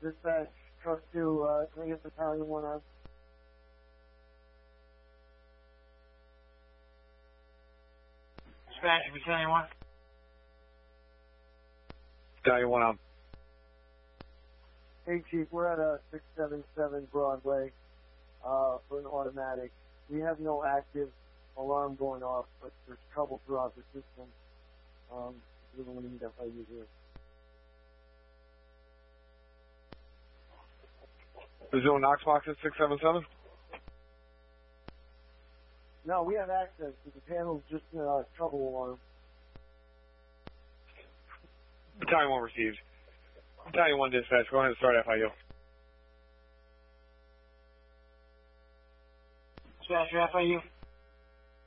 Dispatch, truck 2, can I get battalion 1 on? Dispatch, battalion 1. Battalion 1 on. Hey, Chief, we're at 677 Broadway for an automatic. We have no active alarm going off, but there's trouble throughout the system. We're going to need FIU here. There's no Knox box at 677? No, we have access. The panel's just trouble alarm. Battalion 1 received. Battalion 1 dispatch, go ahead and start FIU. Dispatch, FIU.